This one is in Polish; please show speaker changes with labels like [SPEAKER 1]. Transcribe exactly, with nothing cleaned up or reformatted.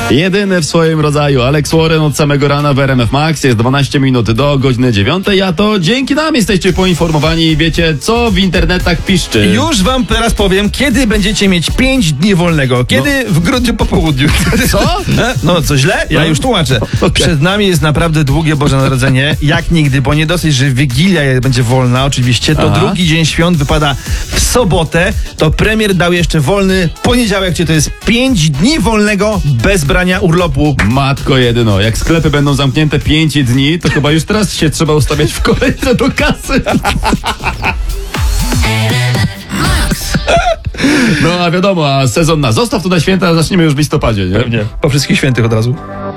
[SPEAKER 1] Jedyny w swoim rodzaju Alex Warren od samego rana w R M F Max. Jest dwanaście minut do godziny dziewiątej, a to dzięki nam jesteście poinformowani i wiecie, co w internetach piszczy.
[SPEAKER 2] Już wam teraz powiem, kiedy będziecie mieć pięć dni wolnego. Kiedy no. W grudniu po południu.
[SPEAKER 1] Co?
[SPEAKER 2] No, co źle? Ja
[SPEAKER 1] no.
[SPEAKER 2] już tłumaczę.
[SPEAKER 1] Okay.
[SPEAKER 2] Przed nami jest naprawdę długie Boże Narodzenie, jak nigdy, bo nie dosyć, że Wigilia będzie wolna oczywiście, to
[SPEAKER 1] Aha.
[SPEAKER 2] drugi dzień świąt wypada w sobotę, to premier dał jeszcze wolny poniedziałek, czyli to jest pięć dni wolnego bez brania urlopu.
[SPEAKER 1] Matko jedyno, jak sklepy będą zamknięte pięć dni, to chyba już teraz się trzeba ustawiać w kolejce do kasy. No a wiadomo, a sezon na zostaw to na święta zaczniemy już w listopadzie, nie?
[SPEAKER 2] Pewnie, po wszystkich świętych od razu.